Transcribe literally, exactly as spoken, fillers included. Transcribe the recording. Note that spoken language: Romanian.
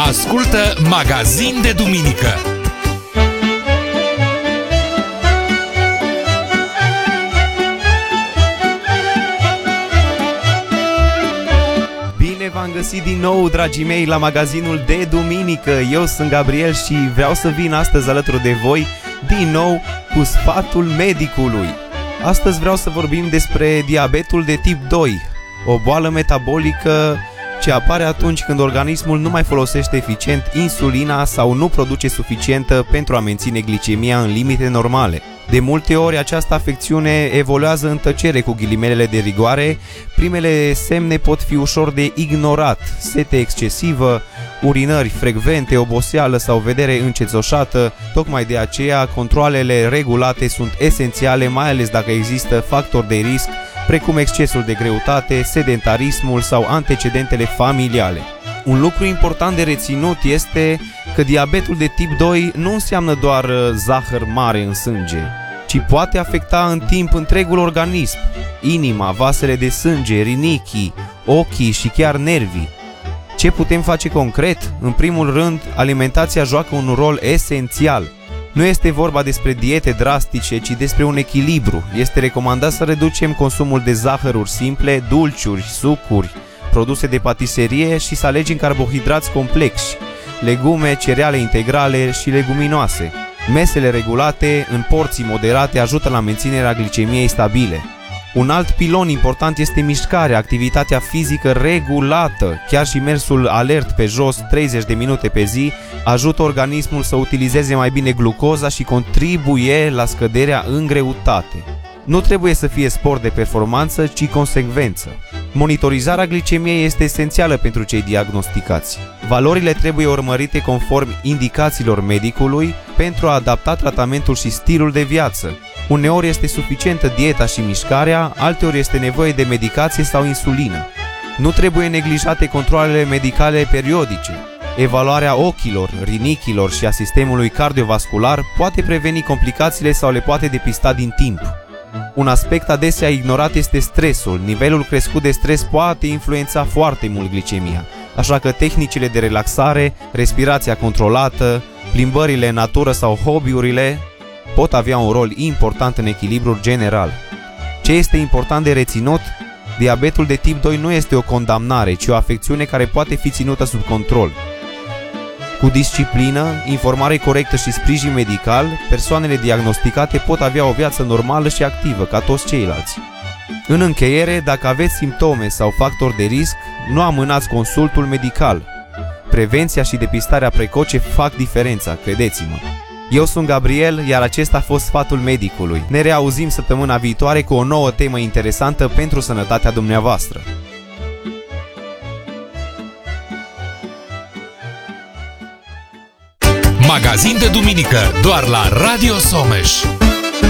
Ascultă Magazin de Duminică. Bine v-am găsit din nou, dragii mei, la Magazinul de Duminică. Eu sunt Gabriel și vreau să vin astăzi alături de voi din nou cu sfatul medicului. Astăzi vreau să vorbim despre diabetul de tip doi, o boală metabolică ce apare atunci când organismul nu mai folosește eficient insulina sau nu produce suficientă pentru a menține glicemia în limite normale. De multe ori această afecțiune evoluează în tăcere cu ghilimelele de rigoare. Primele semne pot fi ușor de ignorat: sete excesivă, urinări frecvente, oboseală sau vedere încețoșată. Tocmai de aceea controalele regulate sunt esențiale, mai ales dacă există factori de risc precum excesul de greutate, sedentarismul sau antecedentele familiale. Un lucru important de reținut este că diabetul de tip doi nu înseamnă doar zahăr mare în sânge, ci poate afecta în timp întregul organism: inima, vasele de sânge, rinichii, ochii și chiar nervii. Ce putem face concret? În primul rând, alimentația joacă un rol esențial. Nu este vorba despre diete drastice, ci despre un echilibru. Este recomandat să reducem consumul de zahăruri simple, dulciuri, sucuri, produse de patiserie și să alegem carbohidrați complexi, legume, cereale integrale și leguminoase. Mesele regulate în porții moderate ajută la menținerea glicemiei stabile. Un alt pilon important este mișcarea, activitatea fizică regulată. Chiar și mersul alert pe jos treizeci de minute pe zi ajută organismul să utilizeze mai bine glucoza și contribuie la scăderea în greutate. Nu trebuie să fie sport de performanță, ci consecvență. Monitorizarea glicemiei este esențială pentru cei diagnosticați. Valorile trebuie urmărite conform indicațiilor medicului pentru a adapta tratamentul și stilul de viață. Uneori este suficientă dieta și mișcarea, alteori este nevoie de medicație sau insulină. Nu trebuie neglijate controalele medicale periodice. Evaluarea ochilor, rinichilor și a sistemului cardiovascular poate preveni complicațiile sau le poate depista din timp. Un aspect adesea ignorat este stresul. Nivelul crescut de stres poate influența foarte mult glicemia, așa că tehnicile de relaxare, respirația controlată, plimbările în natură sau hobby-urile pot avea un rol important în echilibrul general. Ce este important de reținut? Diabetul de tip doi nu este o condamnare, ci o afecțiune care poate fi ținută sub control. Cu disciplină, informare corectă și sprijin medical, persoanele diagnosticate pot avea o viață normală și activă ca toți ceilalți. În încheiere, dacă aveți simptome sau factori de risc, nu amânați consultul medical. Prevenția și depistarea precoce fac diferența, credeți-mă. Eu sunt Gabriel, iar acesta a fost sfatul medicului. Ne reauzim săptămâna viitoare cu o nouă temă interesantă pentru sănătatea dumneavoastră. Magazin de Duminică, doar la Radio Someș.